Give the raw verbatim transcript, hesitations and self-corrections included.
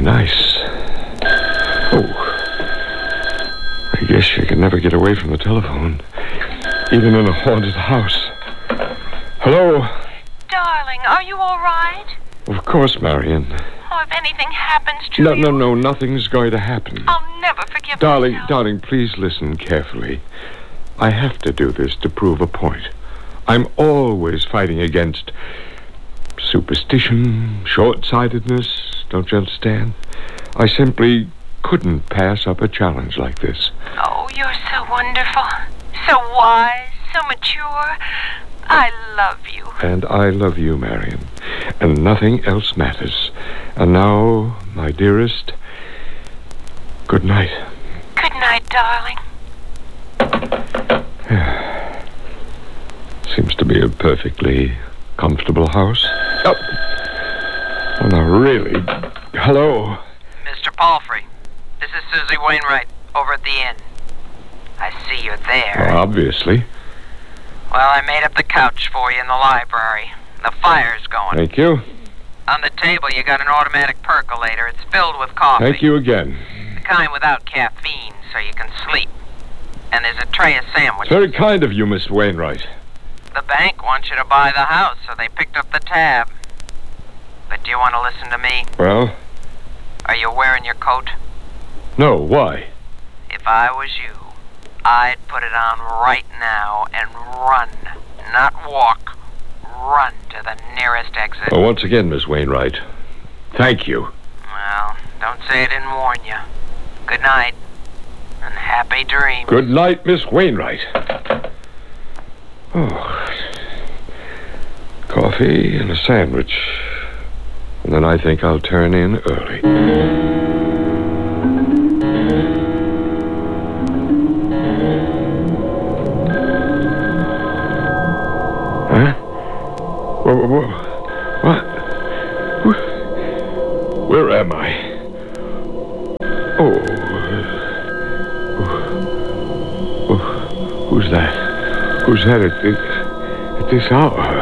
nice. Oh. I guess you can never get away from the telephone, even in a haunted house. Hello? Darling, are you all right? Of course, Marion. Oh, if anything happens to No, you... no, no, nothing's going to happen. I'll never forgive Darling, myself. darling, please listen carefully. I have to do this to prove a point. I'm always fighting against superstition, short-sightedness, don't you understand? I simply couldn't pass up a challenge like this. Oh, you're so wonderful, so wise, so mature. I love you. And I love you, Marion. And nothing else matters. And now, my dearest, good night. Good night, darling. Seems to be a perfectly comfortable house. Oh, oh no, really. Hello? Mister Palfrey, this is Susie Wainwright over at the inn. I see you're there. Well, obviously. Well, I made up the couch for you in the library. The fire's going. Thank you. On the table, you got an automatic percolator. It's filled with coffee. Thank you again. The kind without caffeine, so you can sleep. And there's a tray of sandwiches. Very kind of you, Miss Wainwright. The bank wants you to buy the house, so they picked up the tab. But do you want to listen to me? Well? Are you wearing your coat? No, why? If I was you, I'd put it on right now and run. Not walk. Run to the nearest exit. Well, once again, Miss Wainwright, thank you. Well, don't say I didn't warn you. Good night. And happy dreams. Good night, Miss Wainwright. Oh. Coffee and a sandwich. And then I think I'll turn in early. Huh? Whoa, whoa, whoa. What? Where, where am I? Oh. Oh. Who's that? Who's that at, at, at this hour?